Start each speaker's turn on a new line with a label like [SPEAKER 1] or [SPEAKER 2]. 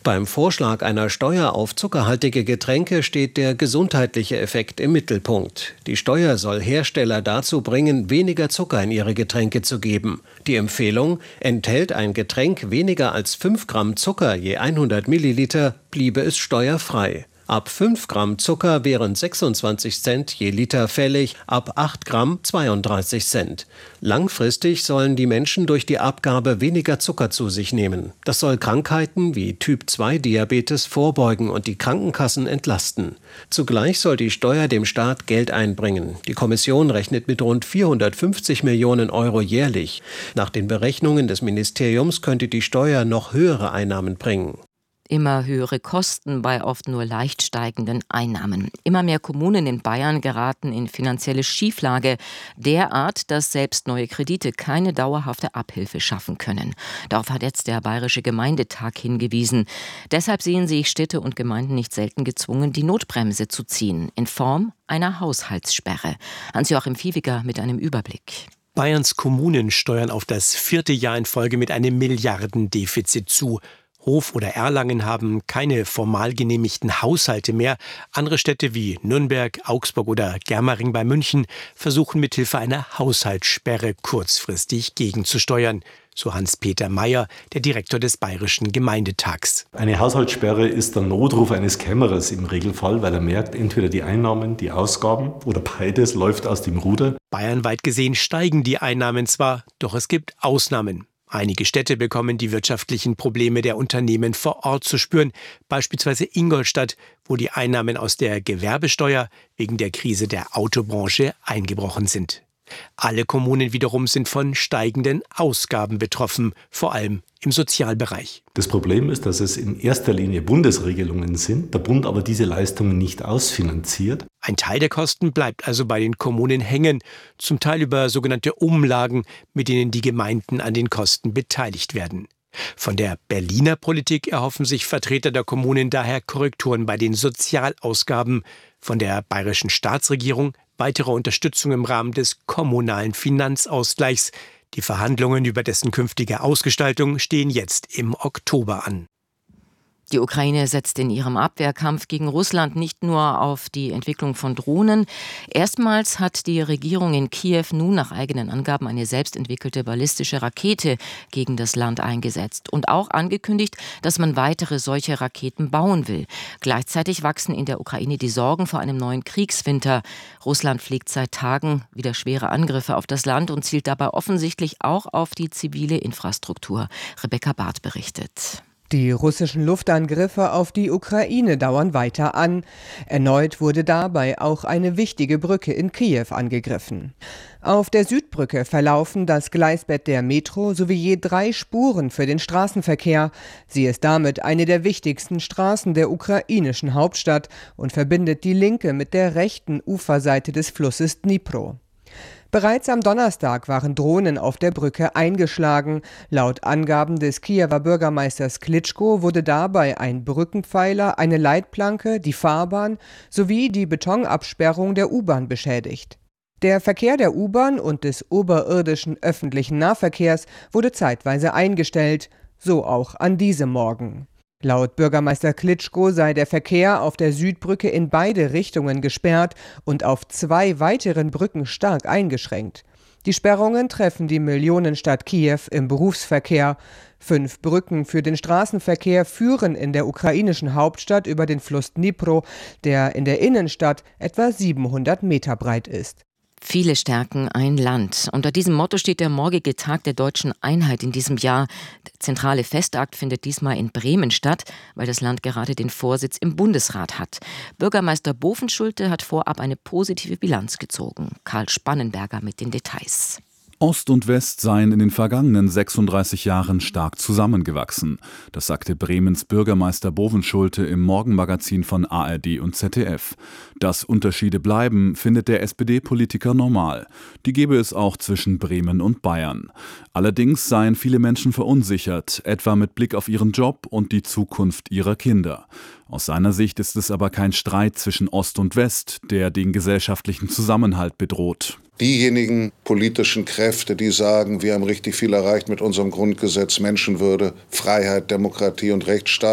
[SPEAKER 1] Beim Vorschlag einer Steuer auf zuckerhaltige Getränke steht der gesundheitliche Effekt im Mittelpunkt. Die Steuer soll Hersteller dazu bringen, weniger Zucker in ihre Getränke zu geben. Die Empfehlung: enthält ein Getränk weniger als 5 Gramm Zucker je 100 Milliliter, bliebe es steuerfrei. Ab 5 Gramm Zucker wären 26 Cent je Liter fällig, ab 8 Gramm 32 Cent. Langfristig sollen die Menschen durch die Abgabe weniger Zucker zu sich nehmen. Das soll Krankheiten wie Typ-2-Diabetes vorbeugen und die Krankenkassen entlasten. Zugleich soll die Steuer dem Staat Geld einbringen. Die Kommission rechnet mit rund 450 Millionen Euro jährlich. Nach den Berechnungen des Ministeriums könnte die Steuer noch höhere Einnahmen bringen.
[SPEAKER 2] Immer höhere Kosten bei oft nur leicht steigenden Einnahmen. Immer mehr Kommunen in Bayern geraten in finanzielle Schieflage, derart, dass selbst neue Kredite keine dauerhafte Abhilfe schaffen können. Darauf hat jetzt der Bayerische Gemeindetag hingewiesen. Deshalb sehen sich Städte und Gemeinden nicht selten gezwungen, die Notbremse zu ziehen, in Form einer Haushaltssperre. Hans-Joachim Viehweger mit einem Überblick.
[SPEAKER 3] Bayerns Kommunen steuern auf das 4. Jahr in Folge mit einem Milliardendefizit zu. Hof oder Erlangen haben keine formal genehmigten Haushalte mehr. Andere Städte wie Nürnberg, Augsburg oder Germering bei München versuchen mithilfe einer Haushaltssperre kurzfristig gegenzusteuern. So Hans-Peter Mayer, der Direktor des Bayerischen Gemeindetags.
[SPEAKER 4] Eine Haushaltssperre ist der Notruf eines Kämmerers im Regelfall, weil er merkt, entweder die Einnahmen, die Ausgaben oder beides läuft aus dem Ruder.
[SPEAKER 3] Bayernweit gesehen steigen die Einnahmen zwar, doch es gibt Ausnahmen. Einige Städte bekommen die wirtschaftlichen Probleme der Unternehmen vor Ort zu spüren, beispielsweise Ingolstadt, wo die Einnahmen aus der Gewerbesteuer wegen der Krise der Autobranche eingebrochen sind. Alle Kommunen wiederum sind von steigenden Ausgaben betroffen, vor allem im Sozialbereich.
[SPEAKER 4] Das Problem ist, dass es in erster Linie Bundesregelungen sind, der Bund aber diese Leistungen nicht ausfinanziert.
[SPEAKER 3] Ein Teil der Kosten bleibt also bei den Kommunen hängen, zum Teil über sogenannte Umlagen, mit denen die Gemeinden an den Kosten beteiligt werden. Von der Berliner Politik erhoffen sich Vertreter der Kommunen daher Korrekturen bei den Sozialausgaben. Von der bayerischen Staatsregierung weitere Unterstützung im Rahmen des kommunalen Finanzausgleichs. Die Verhandlungen über dessen künftige Ausgestaltung stehen jetzt im Oktober an.
[SPEAKER 2] Die Ukraine setzt in ihrem Abwehrkampf gegen Russland nicht nur auf die Entwicklung von Drohnen. Erstmals hat die Regierung in Kiew nun nach eigenen Angaben eine selbstentwickelte ballistische Rakete gegen das Land eingesetzt und auch angekündigt, dass man weitere solche Raketen bauen will. Gleichzeitig wachsen in der Ukraine die Sorgen vor einem neuen Kriegswinter. Russland fliegt seit Tagen wieder schwere Angriffe auf das Land und zielt dabei offensichtlich auch auf die zivile Infrastruktur. Rebecca Barth berichtet.
[SPEAKER 5] Die russischen Luftangriffe auf die Ukraine dauern weiter an. Erneut wurde dabei auch eine wichtige Brücke in Kiew angegriffen. Auf der Südbrücke verlaufen das Gleisbett der Metro sowie je 3 Spuren für den Straßenverkehr. Sie ist damit eine der wichtigsten Straßen der ukrainischen Hauptstadt und verbindet die linke mit der rechten Uferseite des Flusses Dnipro. Bereits am Donnerstag waren Drohnen auf der Brücke eingeschlagen. Laut Angaben des Kiewer Bürgermeisters Klitschko wurde dabei ein Brückenpfeiler, eine Leitplanke, die Fahrbahn sowie die Betonabsperrung der U-Bahn beschädigt. Der Verkehr der U-Bahn und des oberirdischen öffentlichen Nahverkehrs wurde zeitweise eingestellt, so auch an diesem Morgen. Laut Bürgermeister Klitschko sei der Verkehr auf der Südbrücke in beide Richtungen gesperrt und auf 2 weiteren Brücken stark eingeschränkt. Die Sperrungen treffen die Millionenstadt Kiew im Berufsverkehr. 5 Brücken für den Straßenverkehr führen in der ukrainischen Hauptstadt über den Fluss Dnipro, der in der Innenstadt etwa 700 Meter breit ist.
[SPEAKER 2] Viele stärken ein Land. Unter diesem Motto steht der morgige Tag der deutschen Einheit in diesem Jahr. Der zentrale Festakt findet diesmal in Bremen statt, weil das Land gerade den Vorsitz im Bundesrat hat. Bürgermeister Bovenschulte hat vorab eine positive Bilanz gezogen. Karl Spannenberger mit den Details.
[SPEAKER 6] Ost und West seien in den vergangenen 36 Jahren stark zusammengewachsen. Das sagte Bremens Bürgermeister Bovenschulte im Morgenmagazin von ARD und ZDF. Dass Unterschiede bleiben, findet der SPD-Politiker normal. Die gebe es auch zwischen Bremen und Bayern. Allerdings seien viele Menschen verunsichert, etwa mit Blick auf ihren Job und die Zukunft ihrer Kinder. Aus seiner Sicht ist es aber kein Streit zwischen Ost und West, der den gesellschaftlichen Zusammenhalt bedroht.
[SPEAKER 7] Diejenigen politischen Kräfte, die sagen, wir haben richtig viel erreicht mit unserem Grundgesetz, Menschenwürde, Freiheit, Demokratie und Rechtsstaat,